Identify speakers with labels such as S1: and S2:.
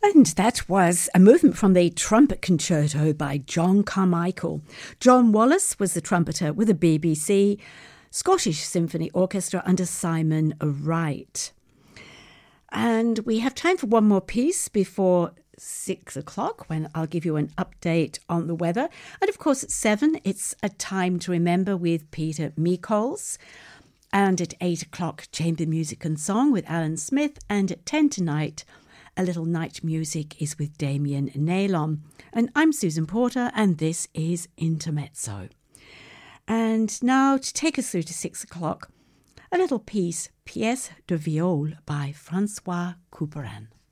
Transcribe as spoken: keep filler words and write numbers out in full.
S1: And that was a movement from the Trumpet Concerto by John Carmichael. John Wallace was the trumpeter with the B B C Scottish Symphony Orchestra under Simon Wright. And we have time for one more piece before six o'clock, when I'll give you an update on the weather. And of course, at seven, it's A Time to Remember with Peter Meikols. And at eight o'clock, Chamber Music and Song with Alan Smith. And at ten tonight, A Little Night Music is with Damien Nailon. And I'm Susan Porter, and this is Intermezzo. And now, to take us through to six o'clock, a little piece, Pièce de Viol by Francois Couperin.